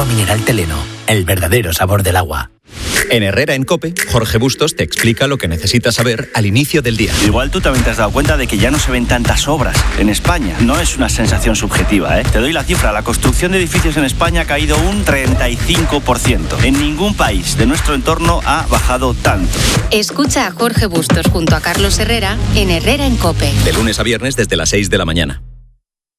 mineral Teleno, el verdadero sabor del agua. En Herrera en COPE, Jorge Bustos te explica lo que necesitas saber al inicio del día. Igual tú también te has dado cuenta de que ya no se ven tantas obras en España. No es una sensación subjetiva, ¿eh? Te doy la cifra. La construcción de edificios en España ha caído un 35%. En ningún país de nuestro entorno ha bajado tanto. Escucha a Jorge Bustos junto a Carlos Herrera en Herrera en COPE. De lunes a viernes desde las 6 de la mañana.